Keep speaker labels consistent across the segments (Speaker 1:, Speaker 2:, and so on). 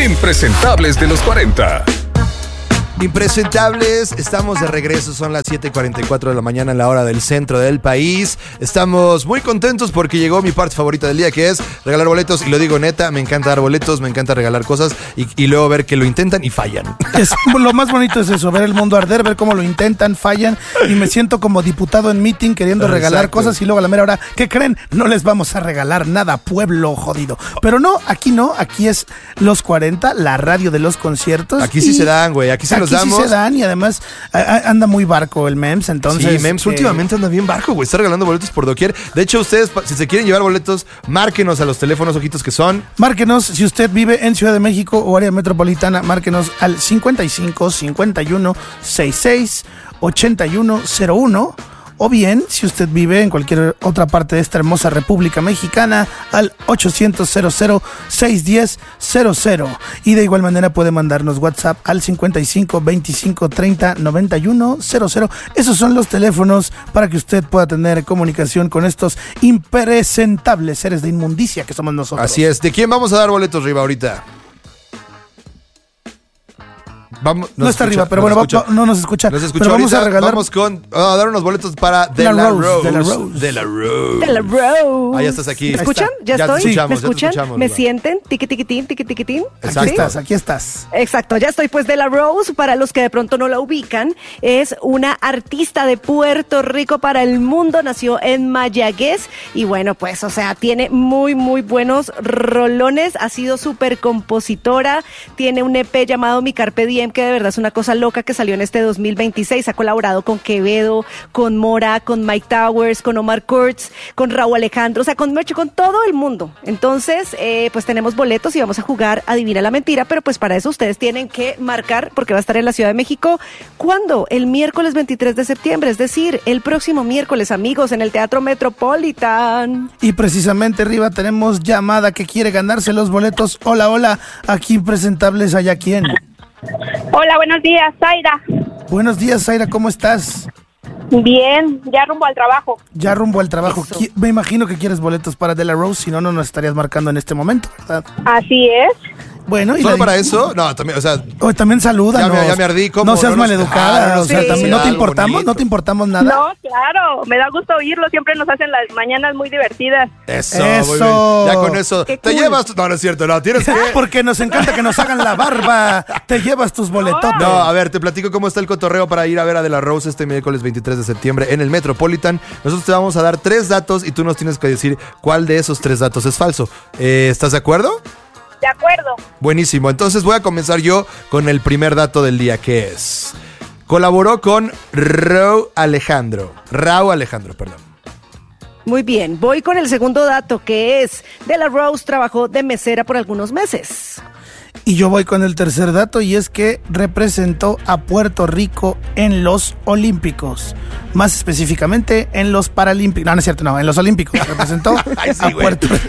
Speaker 1: impresentables de los 40.
Speaker 2: Impresentables, estamos de regreso, son las 7:44 de la mañana en la hora del centro del país. Estamos muy contentos porque llegó mi parte favorita del día, que es regalar boletos, y lo digo neta, me encanta dar boletos, me encanta regalar cosas y luego ver que lo intentan y fallan.
Speaker 3: Lo más bonito es eso, ver el mundo arder, ver cómo lo intentan, fallan, y me siento como diputado en meeting queriendo regalar cosas, y luego a la mera hora, ¿qué creen? No les vamos a regalar nada, pueblo jodido. Pero no, aquí es Los 40, la radio de los conciertos.
Speaker 2: Aquí sí se dan, güey, aquí sí los damos.
Speaker 3: Sí se dan, y además anda muy barco el Mems, entonces...
Speaker 2: Sí, Mems últimamente anda bien barco, güey, está regalando boletos por doquier. De hecho, ustedes, si se quieren llevar boletos, márquenos a los teléfonos, ojitos, que son...
Speaker 3: Márquenos, si usted vive en Ciudad de México o área metropolitana, márquenos al 55 51 66 8101. O bien, si usted vive en cualquier otra parte de esta hermosa República Mexicana, al 800-00-610-00. Y de igual manera puede mandarnos WhatsApp al 55 25 30 91 00. Esos son los teléfonos para que usted pueda tener comunicación con estos impresentables seres de inmundicia que somos nosotros.
Speaker 2: Así es. ¿De quién vamos a dar boletos, Riva, ahorita?
Speaker 3: No está arriba, pero bueno, no nos escucha.
Speaker 2: Nos escuchó.
Speaker 3: Pero vamos
Speaker 2: ahorita,
Speaker 3: a regalar.
Speaker 2: Vamos a dar unos boletos para De La Rose.
Speaker 4: De La Rose.
Speaker 2: Ah, ya estás aquí.
Speaker 4: ¿Me escuchan? ¿Ya estoy?
Speaker 2: Te escuchamos,
Speaker 4: ¿Me escuchan? ¿Me
Speaker 2: Riva.
Speaker 4: sienten? Tiquitiquitín, tiquitiquitín.
Speaker 3: Aquí estás.
Speaker 4: Exacto, ya estoy. Pues De La Rose, para los que de pronto no la ubican, es una artista de Puerto Rico para el mundo. Nació en Mayagüez y bueno, pues, o sea, tiene muy, muy buenos rolones. Ha sido súper compositora. Tiene un EP llamado Mi Carpe Diem, que de verdad es una cosa loca, que salió en este 2026. Ha colaborado con Quevedo, con Mora, con Mike Towers, con Omar Kurtz, con Raúl Alejandro, o sea, con todo el mundo. Entonces, pues tenemos boletos y vamos a jugar Adivina la Mentira, pero pues para eso ustedes tienen que marcar, porque va a estar en la Ciudad de México. ¿Cuándo? El miércoles 23 de septiembre, es decir, el próximo miércoles, amigos, en el Teatro Metropolitan.
Speaker 3: Y precisamente, arriba tenemos llamada que quiere ganarse los boletos. Hola, aquí impresentables, ¿allá quién?
Speaker 5: Hola, buenos días, Zaira.
Speaker 3: Buenos días, Zaira, ¿cómo estás?
Speaker 5: Bien, ya rumbo al trabajo.
Speaker 3: Ya rumbo al trabajo. Me imagino que quieres boletos para De La Rose, si no, no nos estarías marcando en este momento, ¿verdad?
Speaker 5: Así es.
Speaker 3: Bueno, y
Speaker 2: ¿solo para eso? No, también, o sea...
Speaker 3: también salúdanos.
Speaker 2: Ya me ardí. ¿Cómo?
Speaker 3: No seas maleducada, o sea,
Speaker 4: sí,
Speaker 3: también
Speaker 4: sí,
Speaker 3: no te importamos, no te importamos nada.
Speaker 5: No, claro, me da gusto oírlo, siempre nos hacen las mañanas muy divertidas.
Speaker 2: Eso. Muy bien. Ya con eso.
Speaker 4: Qué
Speaker 2: Te
Speaker 4: cool.
Speaker 2: llevas... No es cierto, no, tienes que...
Speaker 3: Porque nos encanta que nos hagan la barba. Te llevas tus boletotes.
Speaker 2: No, a ver, te platico cómo está el cotorreo para ir a ver a De La Rose este miércoles 23 de septiembre en el Metropolitan. Nosotros te vamos a dar 3 datos y tú nos tienes que decir cuál de esos 3 datos es falso. ¿Estás de acuerdo?
Speaker 5: De acuerdo.
Speaker 2: Buenísimo, entonces voy a comenzar yo con el primer dato del día, que es... Colaboró con Raúl Alejandro, perdón.
Speaker 4: Muy bien, voy con el segundo dato, que es De La Rose trabajó de mesera por algunos meses.
Speaker 3: Y yo voy con el tercer dato, y es que representó a Puerto Rico en los Olímpicos. Más específicamente en los Paralímpicos. No es cierto, no, en los Olímpicos. Representó
Speaker 2: Ay, sí,
Speaker 3: a
Speaker 2: güey.
Speaker 3: Puerto Rico.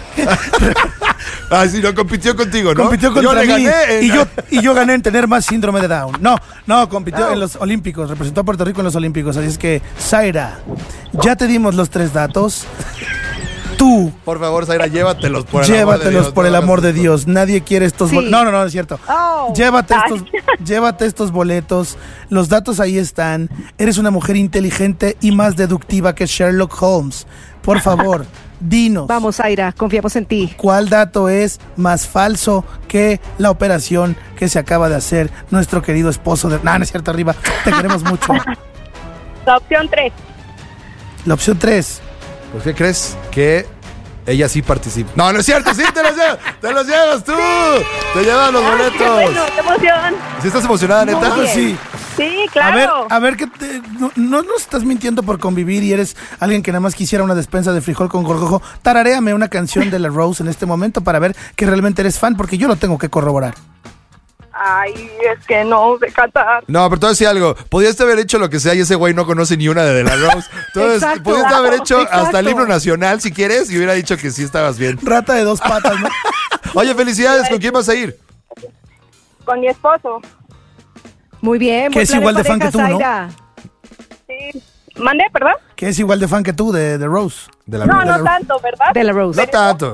Speaker 2: Ah, sí, no, compitió contigo, ¿no?
Speaker 3: Compitió contra
Speaker 2: yo le
Speaker 3: mí,
Speaker 2: gané
Speaker 3: y yo gané en tener más síndrome de Down. No, compitió en los Olímpicos, representó a Puerto Rico en los Olímpicos. Así es que, Zaira, ya te dimos los 3 datos. Tú,
Speaker 2: Por favor, Zaira, llévatelos por el amor de
Speaker 3: llévatelos
Speaker 2: Dios.
Speaker 3: por el amor de Dios. Nadie quiere estos
Speaker 4: Sí.
Speaker 3: boletos. No, es cierto.
Speaker 4: Oh.
Speaker 3: Llévate estos boletos. Los datos ahí están. Eres una mujer inteligente y más deductiva que Sherlock Holmes. Por favor, dinos.
Speaker 4: Vamos, Zaira, confiamos en ti.
Speaker 3: ¿Cuál dato es más falso que la operación que se acaba de hacer nuestro querido esposo de... No es cierto, arriba. Te queremos mucho.
Speaker 5: La opción 3.
Speaker 3: La opción 3.
Speaker 2: ¿Por qué crees que ella sí participa? No, no es cierto, sí, te los llevas tú. Te llevas los boletos.
Speaker 5: ¡Qué bueno, qué emoción!
Speaker 2: ¿Sí estás emocionada, neta?
Speaker 4: Muy bien.
Speaker 3: Sí.
Speaker 5: Sí, claro.
Speaker 3: A ver que no nos estás mintiendo por convivir y eres alguien que nada más quisiera una despensa de frijol con gorgojo. Tararéame una canción de La Rose en este momento para ver que realmente eres fan, porque yo lo tengo que corroborar.
Speaker 5: Ay, es que no sé cantar.
Speaker 2: No, pero te voy a decir algo. Podías haber hecho lo que sea y ese güey no conoce ni una de La Rose. Entonces,
Speaker 4: Exacto,
Speaker 2: podías haber hecho hasta
Speaker 4: exacto.
Speaker 2: el himno nacional si quieres y hubiera dicho que sí estabas bien.
Speaker 3: Rata de 2 patas, ¿no?
Speaker 2: Oye, felicidades. ¿Con quién vas a ir?
Speaker 5: Con mi esposo.
Speaker 4: Muy bien.
Speaker 3: Que
Speaker 4: buen
Speaker 3: es
Speaker 4: plan
Speaker 3: igual de
Speaker 4: pareja,
Speaker 3: fan que tú, ¿no?
Speaker 4: Zaira.
Speaker 5: Sí. ¿Mandé, perdón?
Speaker 3: Que es igual de fan que tú de Rose.
Speaker 2: De la
Speaker 5: No,
Speaker 2: Rose.
Speaker 5: no tanto, ¿verdad?
Speaker 4: De La Rose.
Speaker 2: No tanto.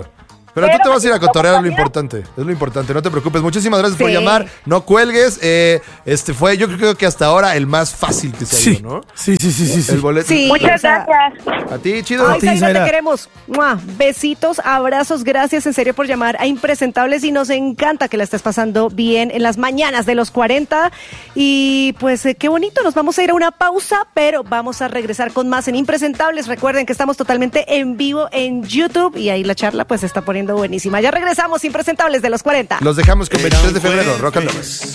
Speaker 2: Pero tú te vas a ir a cotorrear, es lo
Speaker 5: compañía.
Speaker 2: importante. Es lo importante, no te preocupes. Muchísimas gracias por
Speaker 4: Sí.
Speaker 2: llamar. No cuelgues. Fue, yo creo que hasta ahora el más fácil que se ha ido, ¿no?
Speaker 3: Sí.
Speaker 2: El boleto.
Speaker 4: Sí.
Speaker 5: Muchas
Speaker 4: O sea,
Speaker 5: gracias.
Speaker 2: A ti, chido.
Speaker 4: Ay,
Speaker 3: ti,
Speaker 4: Zaira,
Speaker 3: Zaira.
Speaker 4: te queremos. ¡Mua! Besitos, abrazos, gracias en serio por llamar a Impresentables y nos encanta que la estés pasando bien en las mañanas de los 40. Y pues qué bonito, nos vamos a ir a una pausa, pero vamos a regresar con más en Impresentables. Recuerden que estamos totalmente en vivo en YouTube y ahí la charla pues se está poniendo buenísima. Ya regresamos, Impresentables de los 40.
Speaker 2: Los dejamos con 23 de febrero. Rock and roll.